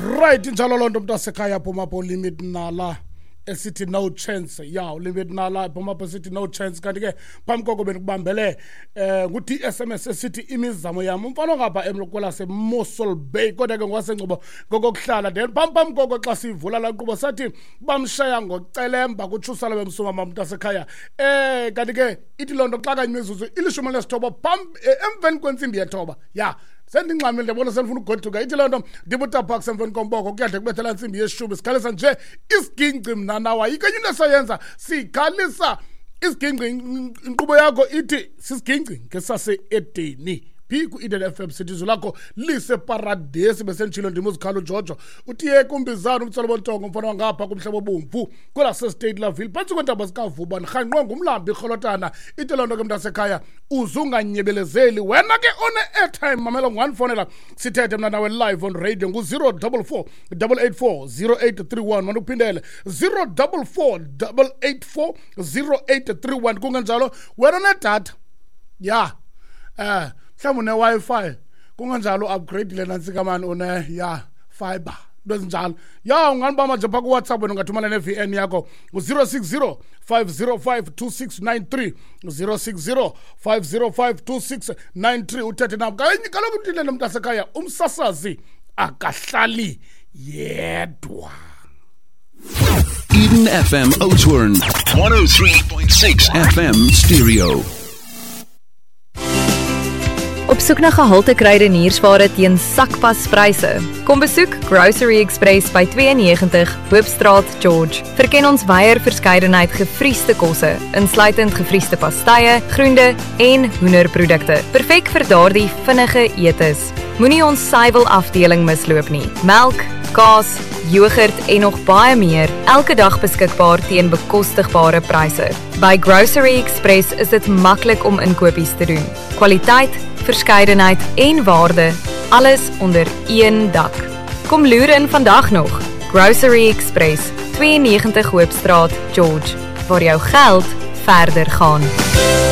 Right, njalo lonto mntasekhaya Phomapo limit nala esithi no chance. Ya, limit nala Phomapo sithi no chance kanti ke phambi koko benikubambele nguthi SMS esithi imizamo yami umfana ngapha emlokola seMossel Bay kodwa ke ngwasengcobo ngokuhlala then phambi koko xa sivula la nkqubo sathi bamshaya ngocelemba kuthusala bemsuma mntasekhaya kanti ke ithi lonto xa kanyimizuzu ilishumi lesithoba emveni kwentsimbi yethoba ya sendingxamile ndibona senifuna ugoduka ithi loo nto ndibuta park semveni komboko kuyadle kubethela ntsimbi yeshumi sikhalisa nje isigingci mna nawa yike into esayenza sikhalisa isigingci inkqubo yakho ithi sisigingci ngesase-edeni phi ku-Eden FM sithi lakho liseparadesi besenditshilo ndim uzikhalo Jojo uthi kumbizana umtsolo bontongo mfana wangapha kumhlaba obomvu kwelase-state laville phantsi kweentaba zikavuba nirhanqwe ngumlambi irholotana ithi loo nto ke mntasekhaya uzunganyebelezeli wena ke one-airtime mamela ngwandifonela sithethe mna nawe live on radio ngu-044 884 0831 mana uphindele 044 884 0831 kungenjalo wena nedatha ya mhlawumbe une-Wi-Fi kungenjalo upgrade le nantsikamani une ya fiber into ezinjalo ya unganibamba nje phaa kuWhatsApp wena ungathumela ne-VN yakho ngu-060 505 2693 060 505 2693 uthethe nabo kaloku mthile nomntasekhaya umsasazi akahlali yedwa. Eden FM Oudtshoorn 103.6 FM stereo. Op soek na gehalte kruideniersware teen sakpaspryse. Kom besoek Grocery Express by 92 Hoopstraat, George. Verken ons wyeer verskeidenheid gevriesde kosse, insluitend gevriesde pastye, groente en hoenderprodukte. Perfek vir daardie vinnige etes. Moenie ons suiwel afdeling misloop nie. Melk, kaas, yoghurt en nog baie meer, elke dag beskikbaar teen bekostigbare pryse. By Grocery Express is dit maklik om inkopies te doen. Kwaliteit, verskeidenheid en waarde, alles onder een dak. Kom loer in vandag nog. Grocery Express, 92 Hoopstraat, George, waar jou geld verder gaan.